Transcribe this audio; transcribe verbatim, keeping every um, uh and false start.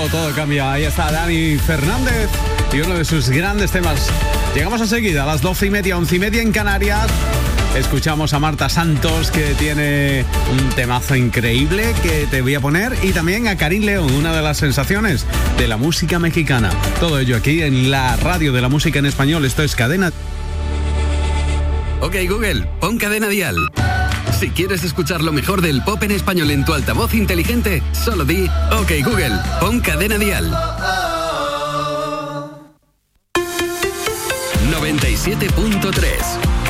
todo, todo cambia. Ahí está Dani Fernández y uno de sus grandes temas. Llegamos enseguida a las doce y media, once y media en Canarias. Escuchamos a Marta Santos, que tiene un temazo increíble que te voy a poner, y también a Karim León, una de las sensaciones de la música mexicana. Todo ello aquí en la radio de la música en español. Esto es Cadena. Ok, Google, pon Cadena Dial. Si quieres escuchar lo mejor del pop en español en tu altavoz inteligente, solo di Ok, Google, pon Cadena Dial. noventa y siete punto tres